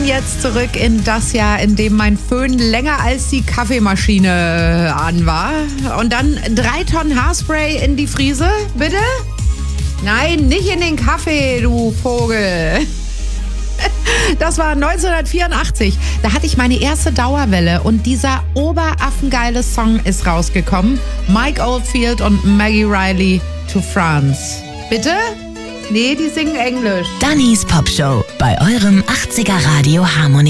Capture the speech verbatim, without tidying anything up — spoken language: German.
gehen jetzt zurück in das Jahr, in dem mein Föhn länger als die Kaffeemaschine an war. Und dann drei Tonnen Haarspray in die Friese, bitte? Nein, nicht in den Kaffee, du Vogel. Das war neunzehnhundertvierundachtzig. Da hatte ich meine erste Dauerwelle und dieser oberaffengeile Song ist rausgekommen. Mike Oldfield und Maggie Riley, To France. Bitte? Nee, die singen Englisch. Dannys Popshow bei eurem achtziger Radio Harmonie.